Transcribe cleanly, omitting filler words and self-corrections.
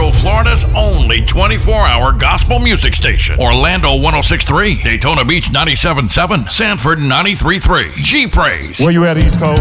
Central Florida's only 24-hour gospel music station. Orlando 106.3, Daytona Beach 97.7, Sanford 93.3. G-Praise. Where you at, East Coast?